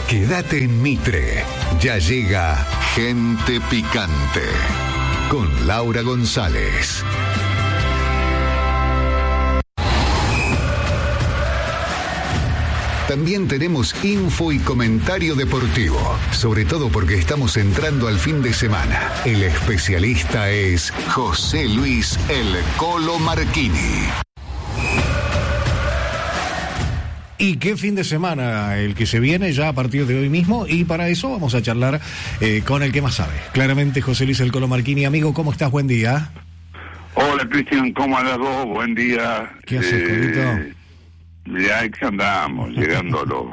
Quédate en Mitre. Ya llega Gente Picante con Laura González. También tenemos info y comentario deportivo, sobre todo porque estamos entrando al fin de semana. El especialista es José Luis El Colo Marchini. Y qué fin de semana el que se viene ya a partir de hoy mismo, y para eso vamos a charlar con el que más sabe. Claramente, José Luis El Colo Marchini. Amigo, ¿cómo estás? Buen día. Hola, Cristian, ¿cómo andas vos? Buen día. ¿Qué haces, Colito? Ya que andamos, llegando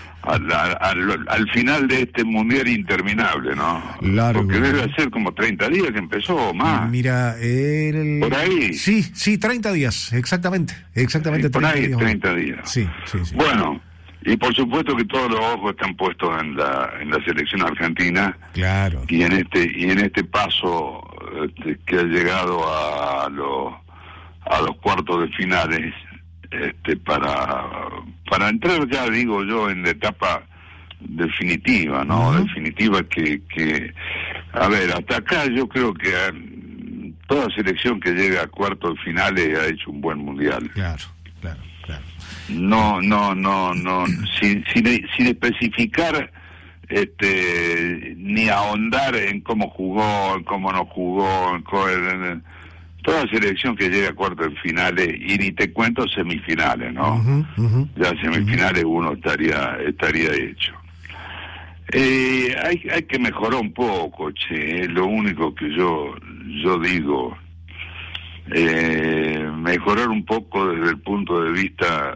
al final de este mundial interminable, ¿no? Largo. Porque debe ser como 30 días que empezó, o más. Mira, por ahí. Sí, 30 días, exactamente. Sí, por 30 ahí, días. 30 días. Sí. Bueno, y por supuesto que todos los ojos están puestos en la selección argentina. Claro. Y en este paso que ha llegado a los cuartos de finales, para entrar ya, digo yo, en la etapa definitiva, ¿no? Uh-huh. Definitiva que a ver, hasta acá yo creo que toda selección que llega a cuartos de finales ha hecho un buen mundial. Claro. No, sin especificar ni ahondar en cómo jugó, en cómo no jugó, toda selección que llega a cuartos de finales, y ni te cuento semifinales, ¿no? Uh-huh. Ya semifinales uno estaría hecho. Hay que mejorar un poco, es lo único que yo digo. Mejorar un poco desde el punto de vista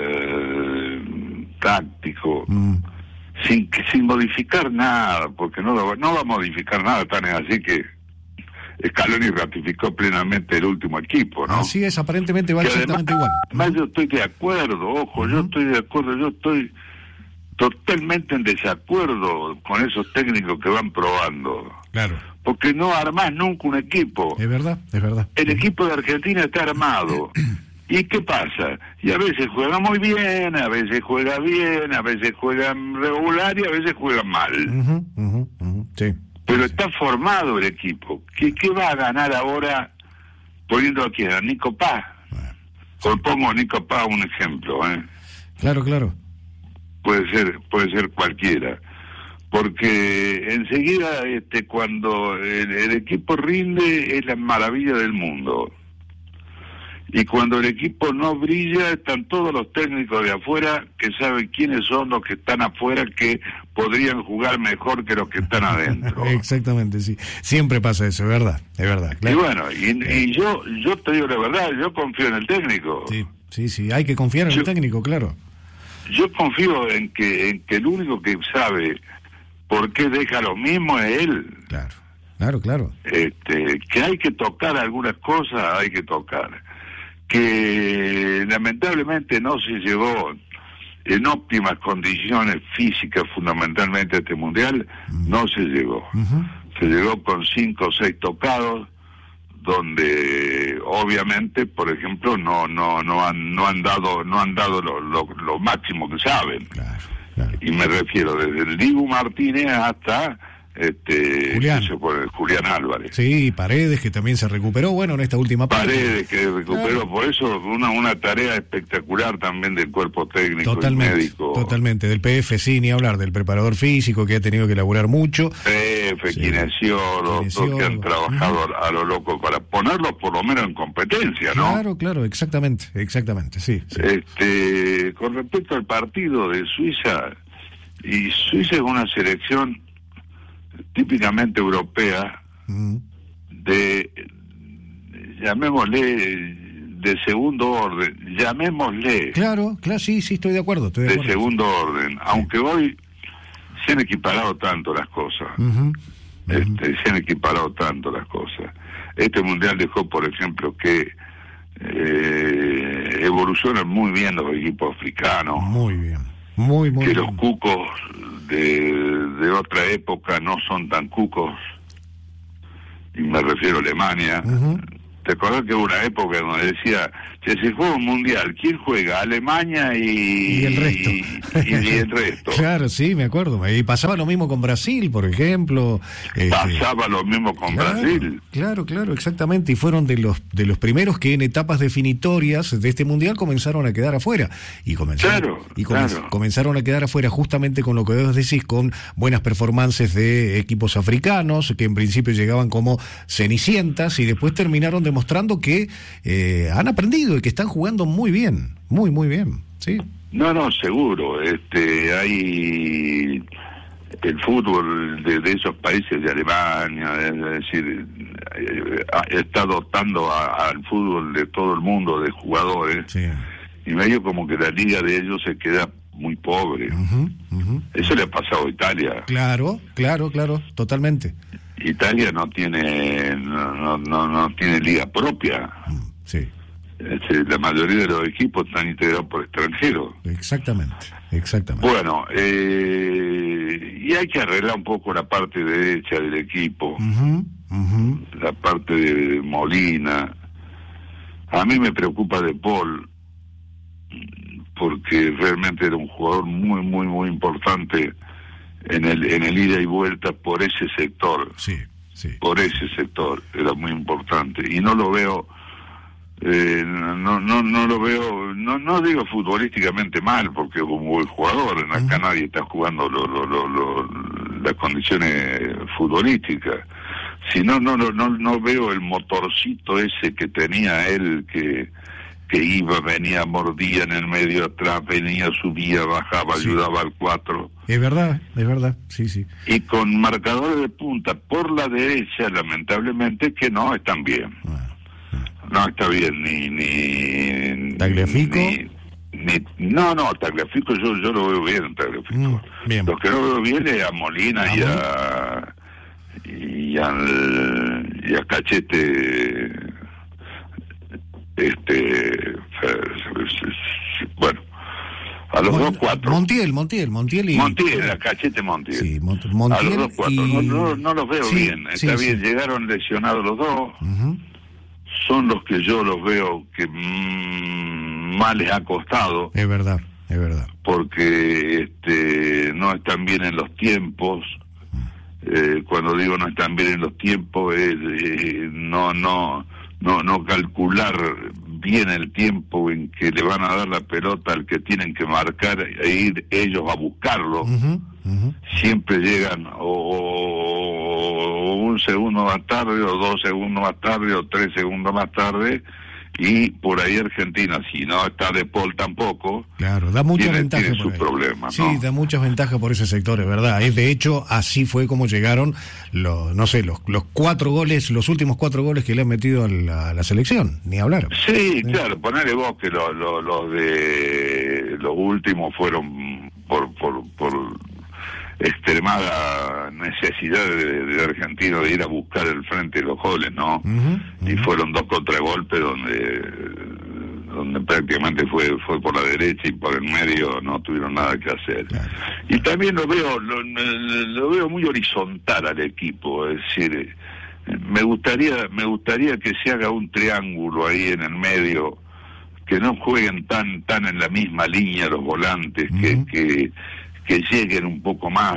táctico, sin modificar nada, porque no va a modificar nada, tan es así que Scaloni ratificó plenamente el último equipo, ¿no? Así es, aparentemente va exactamente igual. Además yo estoy de acuerdo, ojo, yo estoy totalmente en desacuerdo con esos técnicos que van probando. Claro. Porque no armás nunca un equipo. Es verdad. El equipo de Argentina está armado. ¿Y qué pasa? Y a veces juega muy bien, a veces juega bien, a veces juega regular y a veces juega mal. Sí. Pero está formado el equipo. ¿Qué va a ganar ahora poniendo aquí a Nico Paz? Pongo a Nico Paz un ejemplo. Claro. Puede ser cualquiera. Porque enseguida, cuando el equipo rinde, es la maravilla del mundo. Y cuando el equipo no brilla, están todos los técnicos de afuera que saben quiénes son los que están afuera, que podrían jugar mejor que los que están adentro. Exactamente, sí. Siempre pasa eso, es verdad. Claro. Y bueno, y yo te digo la verdad, yo confío en el técnico. Sí, hay que confiar en el técnico, claro. Yo confío en que el único que sabe por qué deja lo mismo es él. Claro. Que hay que tocar algunas cosas, hay que tocar. Que lamentablemente no se llegó en óptimas condiciones físicas fundamentalmente a este mundial, no se llegó. Se llegó con 5 o 6 tocados, donde obviamente, por ejemplo, no han dado lo máximo que saben. Claro. Y me refiero desde el Dibu Martínez hasta Julián Álvarez. Sí, Paredes, que también se recuperó, bueno, en esta última parte. Paredes, que recuperó, por eso una tarea espectacular también del cuerpo técnico y médico. Totalmente, del PF, sí, ni hablar, del preparador físico, que ha tenido que laburar mucho. Kinesiólogos, que han trabajado a lo loco para ponerlos por lo menos en competencia, ¿no? Claro, exactamente, sí. Con respecto al partido de Suiza, y Suiza es una selección típicamente europea, llamémosle de segundo orden, Claro, sí, estoy de acuerdo. De segundo orden, aunque hoy se han equiparado tanto las cosas. Se han equiparado tanto las cosas. Este mundial dejó, por ejemplo, que evolucionan muy bien los equipos africanos. Muy bien. Muy que bien. Los cucos de otra época no son tan cucos, y me refiero a Alemania. ¿Te acordás que hubo una época donde decía, que se juega un mundial, ¿quién juega? Alemania y el resto. Y el resto. Claro, sí, me acuerdo. Y pasaba lo mismo con Brasil, por ejemplo. Pasaba lo mismo con Brasil. Claro, exactamente. Y fueron de los primeros que en etapas definitorias de este mundial comenzaron a quedar afuera. Y comenzaron a quedar afuera justamente con lo que vos decís, con buenas performances de equipos africanos, que en principio llegaban como cenicientas y después terminaron demostrando que han aprendido y que están jugando muy bien, muy bien, ¿sí? No, seguro. Hay el fútbol de esos países, de Alemania, es decir, está dotando al fútbol de todo el mundo de jugadores, sí. Y medio como que la liga de ellos se queda muy pobre. Eso le ha pasado a Italia. Claro, totalmente. Italia no tiene liga propia. Sí. La mayoría de los equipos están integrados por extranjeros. Exactamente. Bueno, y hay que arreglar un poco la parte derecha del equipo, la parte de Molina. A mí me preocupa De Paul, porque realmente era un jugador muy importante en el ida y vuelta por ese sector. Sí. Por ese sector era muy importante, y no lo veo. No lo veo, no digo futbolísticamente mal, porque es un buen jugador. Acá nadie está jugando las condiciones futbolísticas, sino no veo el motorcito ese que tenía él, que iba, venía, mordía en el medio atrás, venía, subía, bajaba, ayudaba al 4. Es verdad, sí. Y con marcadores de punta por la derecha, lamentablemente, que no están bien. No está bien, ni Tagliafico. No, Tagliafico yo lo veo bien, Tagliafico. Bien. Lo que no veo bien es a Molina y a Cachete, bueno, a los 2-4. Montiel, a Cachete Montiel. Sí, Montiel a los 2-4. No los veo bien. Está bien, sí. Llegaron lesionados los dos. Son los que yo los veo que más les ha costado. Es verdad. Porque no están bien en los tiempos. Cuando digo no están bien en los tiempos, es no calcular bien el tiempo en que le van a dar la pelota al que tienen que marcar e ir ellos a buscarlo. Siempre llegan o un segundo más tarde, o 2 segundos más tarde, o 3 segundos más tarde, y por ahí Argentina, si no está De Paul tampoco, claro, da muchas ventajas, tiene sus problemas, sí, ¿no? Da muchas ventajas por ese sector, es verdad. De hecho, así fue como llegaron los 4 goles, los últimos 4 goles que le han metido a la selección, ni hablar. Sí, claro, ponele vos que los últimos fueron por extremada necesidad de argentino de ir a buscar el frente de los goles, ¿no? Y fueron 2 contragolpes donde prácticamente fue por la derecha, y por el medio no tuvieron nada que hacer. Claro. Y también lo veo muy horizontal al equipo, es decir, me gustaría que se haga un triángulo ahí en el medio, que no jueguen tan en la misma línea los volantes, que lleguen un poco más,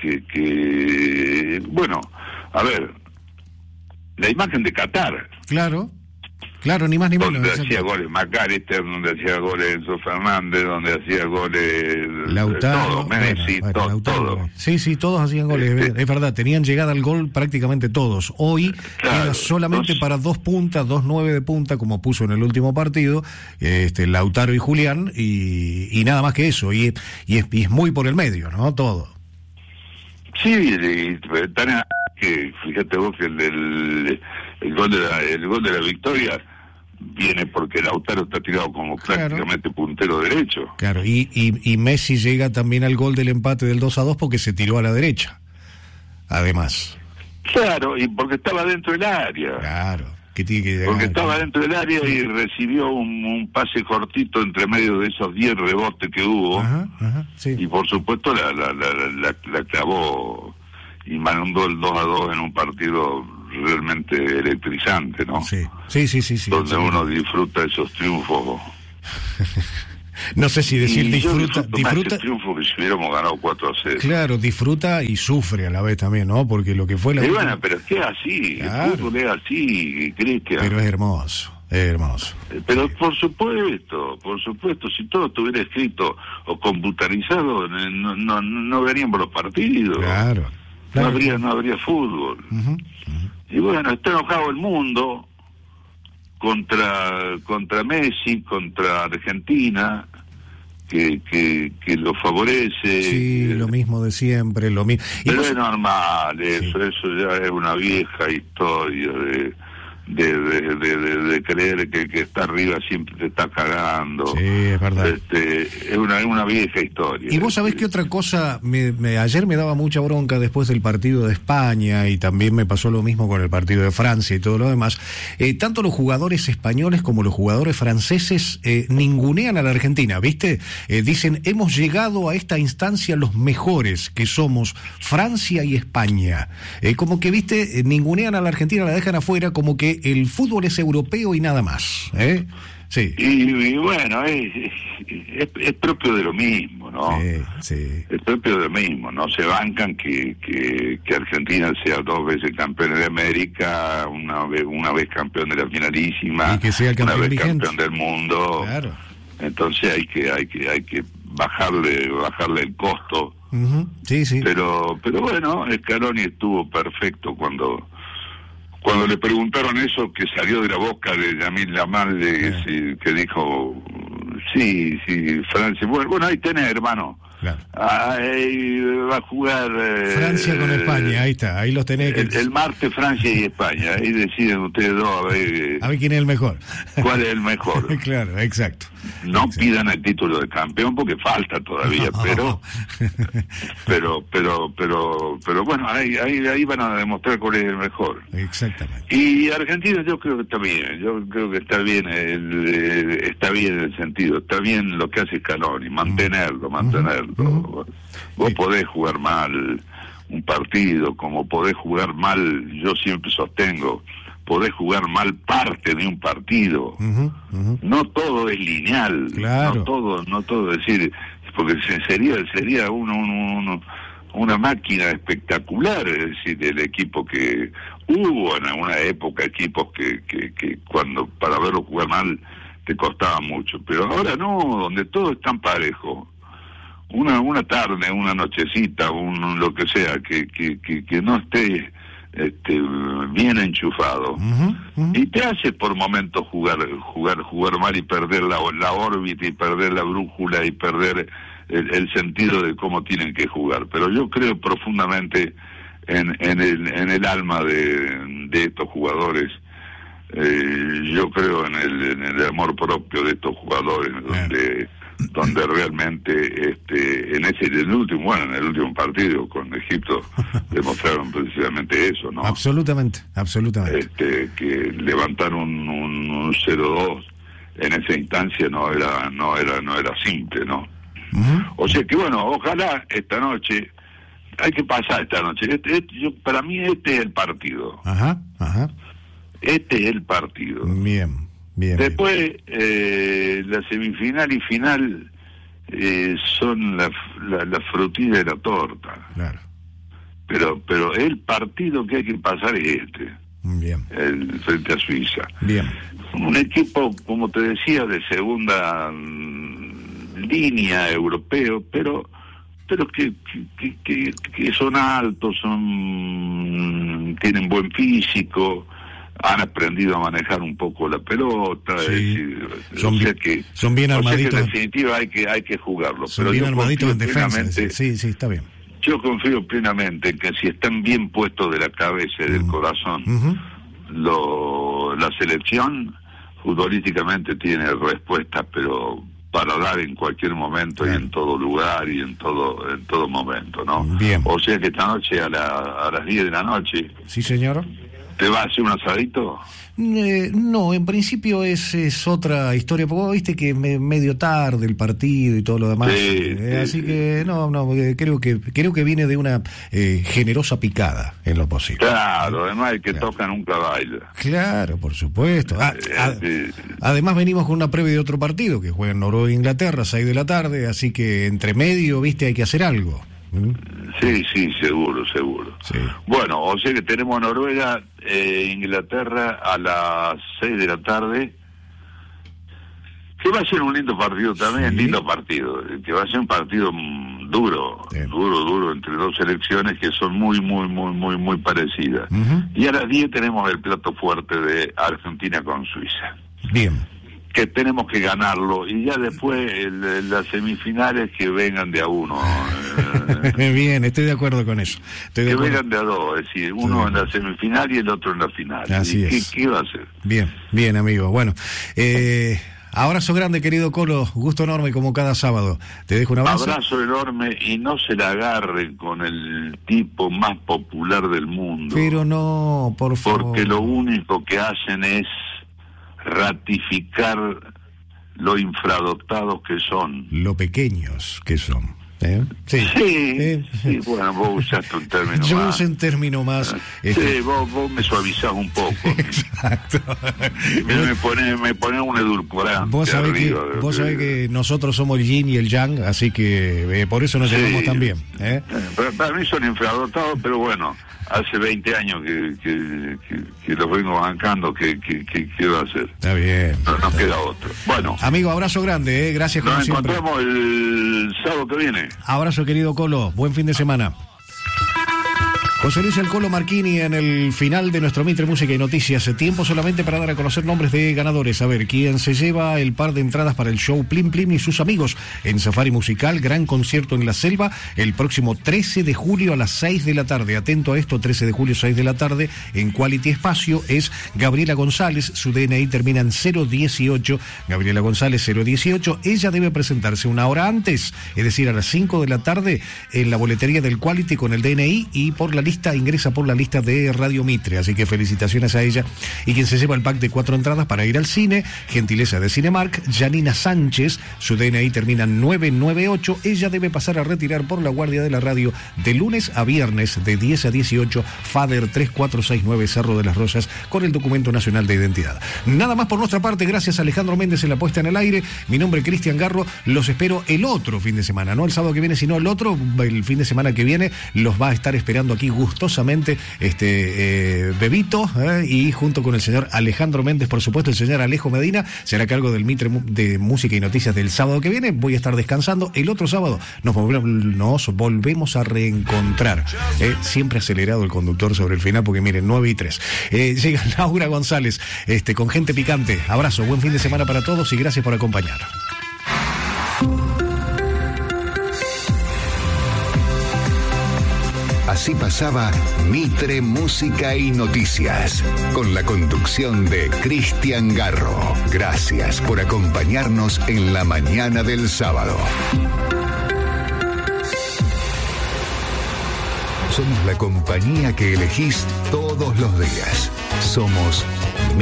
bueno, a ver, la imagen de Qatar. Claro, ni más ni menos. Donde hacía goles McAllister, donde hacía goles Enzo Fernández, donde hacía goles Lautaro, Messi, todo. Sí, todos hacían goles, es verdad, tenían llegada al gol prácticamente todos. Hoy queda solamente para 2 puntas, 2 9 de punta, como puso en el último partido, Lautaro y Julián, y nada más que eso, y es muy por el medio, ¿no? Todo. Sí, y que fíjate vos que el gol de la victoria viene porque Lautaro está tirado como prácticamente puntero derecho. Claro, y Messi llega también al gol del empate del 2-2 porque se tiró a la derecha, además. Claro, y porque estaba dentro del área. Claro, que tiene que llegar. Porque estaba dentro del área y recibió un pase cortito entre medio de esos 10 rebotes que hubo. Sí. Y por supuesto la clavó y mandó el 2-2 en un partido realmente electrizante, ¿no? Sí. Donde uno disfruta esos triunfos. No sé si decir disfruta el triunfo que si hubiéramos ganado 4-0. Claro, disfruta y sufre a la vez también, ¿no? Porque lo que fue la... Y bueno, pero es que es así, claro. El fútbol es así, Cristian. Pero es hermoso. Pero por supuesto, si todo estuviera escrito o computarizado, no veríamos los partidos. Claro. No habría fútbol. Y bueno, está enojado el mundo contra Messi, contra Argentina, que lo favorece. Sí, lo mismo de siempre, lo mismo. Pero es normal eso ya es una vieja historia de creer que el que está arriba siempre te está cagando. Sí, es verdad. Es una vieja historia. Y vos sabés que otra cosa, ayer me daba mucha bronca después del partido de España, y también me pasó lo mismo con el partido de Francia y todo lo demás. Tanto los jugadores españoles como los jugadores franceses ningunean a la Argentina, ¿viste? Dicen, hemos llegado a esta instancia los mejores, que somos Francia y España. Como que, ¿viste? Ningunean a la Argentina, la dejan afuera, como que el fútbol es europeo y nada más, Sí. Y bueno, es propio de lo mismo, ¿no? Sí. Es propio de lo mismo, no se bancan que Argentina sea 2 veces campeón de América, una vez campeón de la finalísima, y que sea una vez vigente. campeón del mundo. Claro. Entonces hay que bajarle el costo. Sí. Pero bueno, Scaloni estuvo perfecto cuando le preguntaron eso, que salió de la boca de Yamil Lamal, que dijo, sí, Francia, bueno, ahí tenés, hermano. Claro. Ahí va a jugar Francia con España, ahí está, ahí los tenés. El martes Francia y España, ahí deciden ustedes dos a ver quién es el mejor. ¿Cuál es el mejor? Claro, exacto. No pidan el título de campeón porque falta todavía, pero bueno, ahí van a demostrar cuál es el mejor. Exactamente. Y Argentina yo creo que está bien, está bien en el sentido, está bien lo que hace Scaloni, mantenerlo. Vos podés jugar mal un partido, como podés jugar mal, yo siempre sostengo, podés jugar mal parte de un partido. No todo es lineal, claro. no todo es decir, porque sería una máquina espectacular, es decir, el equipo que hubo en alguna época, equipos que cuando para verlo jugar mal te costaba mucho, pero ahora no, donde todo es tan parejo. Una tarde, una nochecita, lo que sea, que no esté bien enchufado, y te hace por momentos jugar mal y perder la órbita y perder la brújula y perder el sentido de cómo tienen que jugar. Pero yo creo profundamente en el alma de estos jugadores. Yo creo en el amor propio de estos jugadores, donde realmente en el último partido con Egipto demostraron precisamente eso, ¿no? Absolutamente. Que levantar un 0-2 en esa instancia no era simple, ¿no? O sea que bueno, ojalá esta noche, hay que pasar esta noche. Para mí este es el partido. Ajá. Este es el partido. Bien. Después, la semifinal y final son la frutilla de la torta. Claro. Pero el partido que hay que pasar es este. Bien. El frente a Suiza. Bien. Un equipo, como te decía, de segunda línea europeo, pero que son altos, tienen buen físico, han aprendido a manejar un poco la pelota, sí. Son bien armaditos. En definitiva hay que jugarlo. Son bien armaditos en defensa. Sí, está bien. Yo confío plenamente en que si están bien puestos de la cabeza y del corazón, la selección futbolísticamente tiene respuestas, pero para dar en cualquier momento, y en todo lugar y en todo momento, ¿no? Bien. O sea que esta noche a las 10 de la noche, sí, señor, ¿Te va a hacer un asadito? No, en principio es otra historia, porque vos viste que medio tarde el partido y todo lo demás, así que no, creo que viene de una generosa picada en lo posible. Claro, además el que toca nunca baila. Claro, por supuesto. Además venimos con una previa de otro partido que juega en Noruega e Inglaterra, 6 de la tarde, así que entre medio, viste, hay que hacer algo. Sí, seguro. Sí. Bueno, o sea que tenemos Noruega, Inglaterra a las 6 de la tarde, que va a ser un lindo partido también, sí. Lindo partido, que va a ser un partido duro, sí. duro entre dos selecciones que son muy parecidas. Uh-huh. Y a las 10 tenemos el plato fuerte de Argentina con Suiza. Bien. Que tenemos que ganarlo, y ya después las semifinales que vengan de a uno. Bien, estoy de acuerdo con eso. Que vengan de a dos, es decir, uno en la semifinal y el otro en la final. Así es. ¿Qué va a hacer? Bien, amigo. Bueno, abrazo grande, querido Colo, gusto enorme como cada sábado. Te dejo un abrazo. Abrazo enorme, y no se la agarre con el tipo más popular del mundo. Pero no, por favor. Porque lo único que hacen es ratificar lo infradotados que son. Lo pequeños que son. Sí, bueno, vos usaste un término Yo más. usé un término más. Sí, vos me suavizás un poco. Exacto. Me pone un edulcorante. Vos sabés que nosotros somos el yin y el yang, así que por eso nos llevamos tan bien. Para mí son infradotados, pero bueno, hace 20 años que los vengo bancando, ¿qué va a hacer? Está bien. No queda otro. Bueno. Amigo, abrazo grande, gracias como siempre. Nos encontramos el sábado que viene. Abrazo, querido Colo, buen fin de semana. José Luis El Colo Marchini en el final de nuestro Mitre Música y Noticias. Tiempo solamente para dar a conocer nombres de ganadores. A ver, ¿quién se lleva el par de entradas para el show Plim Plim y sus amigos en Safari Musical, gran concierto en la selva, el próximo 13 de julio a las 6 de la tarde? Atento a esto, 13 de julio, 6 de la tarde, en Quality Espacio. Es Gabriela González, su DNI termina en 018. Gabriela González, 018. Ella debe presentarse una hora antes, es decir, a las 5 de la tarde, en la boletería del Quality con el DNI, y por la lista ingresa por la lista de Radio Mitre, así que felicitaciones a ella. Y quien se lleva el pack de 4 entradas para ir al cine, gentileza de Cinemark, Janina Sánchez, su DNI termina en 998. Ella debe pasar a retirar por la guardia de la radio de lunes a viernes de 10 a 18, Fader 3469 Cerro de las Rosas, con el documento nacional de identidad. Nada más por nuestra parte, gracias a Alejandro Méndez en la puesta en el aire. Mi nombre es Cristian Garro, los espero el otro fin de semana, no el sábado que viene, sino el otro, el fin de semana que viene, los va a estar esperando aquí gustosamente Bebito, y junto con el señor Alejandro Méndez, por supuesto, el señor Alejo Medina será a cargo del Mitre de Música y Noticias del sábado que viene. Voy a estar descansando. El otro sábado nos volvemos a reencontrar. Siempre acelerado el conductor sobre el final, porque miren, 9:03. Llega Laura González con Gente Picante. Abrazo, buen fin de semana para todos y gracias por acompañar. Así pasaba Mitre Música y Noticias, con la conducción de Cristian Garro. Gracias por acompañarnos en la mañana del sábado. Somos la compañía que elegís todos los días. Somos